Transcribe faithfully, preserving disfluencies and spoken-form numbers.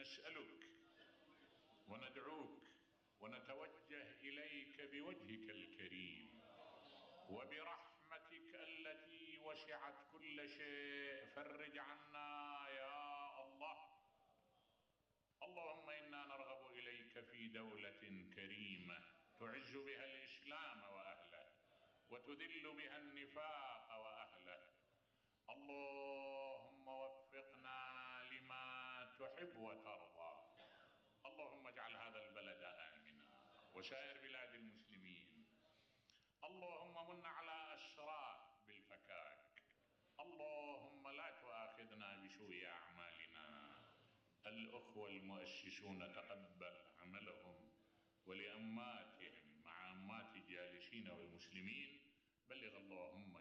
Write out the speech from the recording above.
نسألك وندعوك ونتوجه إليك بوجهك الكريم وبرحمتك التي وسعت كل شيء، فرج عنا يا الله. اللهم إنا نرغب إليك في دولة كريمة تعز بها الإسلام وأهله وتذل بها النفاق وأهله. اللهم وفقنا لما تحب وترضى. اللهم اجعل هذا البلد آمنا وسائر بلاد المسلمين. اللهم من على أسراه بالفكاك. اللهم لا تؤاخذنا بسوء أعمالنا. الأخوة المؤسسون تقبل عملهم، ولأماتهم مع أمات الجالسين والمسلمين بلغ اللهم